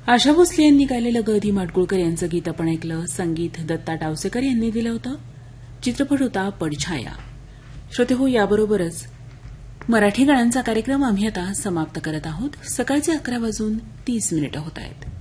आशा भोसले यांनी गायलेलं गदी माडगुळकर यांचं गीत आपण ऐकलं. संगीत दत्ता टावसेकर यांनी दिलं होतं. चित्रपट होता पडछाया. श्रोते हो, याबरोबरच मराठी गाण्यांचा कार्यक्रम आम्ही आता समाप्त करत आहोत. सकाळचे 11:30 होत आहेत.